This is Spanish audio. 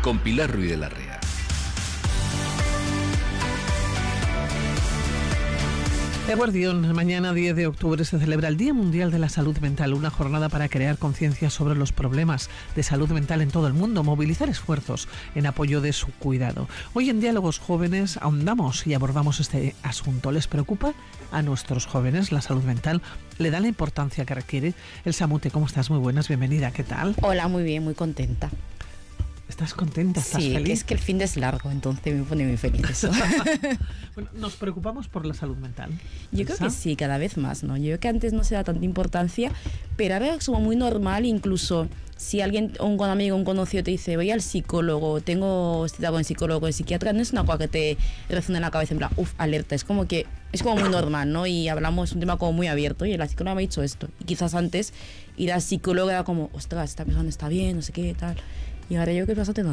con Pilar Ruiz de la Rea. Eguardión, mañana 10 de octubre se celebra el Día Mundial de la Salud Mental, una jornada para crear conciencia sobre los problemas de salud mental en todo el mundo, movilizar esfuerzos en apoyo de su cuidado. Hoy en Diálogos Jóvenes ahondamos y abordamos este asunto. ¿Les preocupa a nuestros jóvenes la salud mental? ¿Le da la importancia que requiere? Elsa Mute, ¿cómo estás? Muy buenas, bienvenida, ¿qué tal? Hola, muy bien, muy contenta. ¿Estás contenta? ¿Estás feliz? Sí, es que el fin de es largo, entonces me pone muy feliz eso. Bueno, ¿nos preocupamos por la salud mental? Yo creo que sí, cada vez más, ¿no? Yo creo que antes no se da tanta importancia, pero ahora es como muy normal, incluso si alguien, un amigo, un conocido te dice, voy al psicólogo, tengo cita con el psicólogo, el psiquiatra, no es una cosa que te resuena en la cabeza, en plan, alerta, es como muy normal, ¿no? Y hablamos, es un tema como muy abierto, y la psicóloga me ha dicho esto, y quizás antes ir al psicólogo era como, ostras, esta persona está bien, no sé qué, tal, y ahora yo creo que es bastante normal.